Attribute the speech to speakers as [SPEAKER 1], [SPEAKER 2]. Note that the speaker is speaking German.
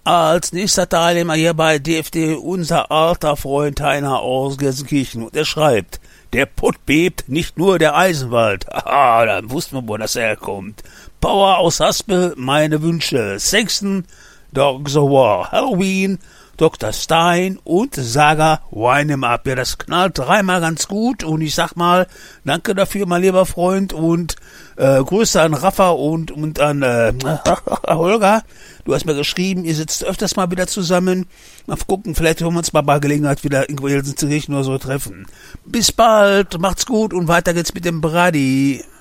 [SPEAKER 1] Als nächster Teilnehmer hier bei DFD unser alter Freund Heiner aus Gelsenkirchen. Und er schreibt, der Pott bebt, nicht nur der Eisenwald. Aha, dann wussten wir, wo das herkommt. Power aus Haspel, meine Wünsche. Sexton, Dogs of War, Halloween, Dr. Stein und Saga Wine 'em Up. Ja, das knallt dreimal ganz gut und ich sag mal, danke dafür, mein lieber Freund, und Grüße an Rafa und an Holger. Du hast mir geschrieben, ihr sitzt öfters mal wieder zusammen. Mal gucken, vielleicht wollen wir uns mal bei Gelegenheit wieder irgendwo in Gelsenkirchen oder so treffen. Bis bald, macht's gut und weiter geht's mit dem Brady.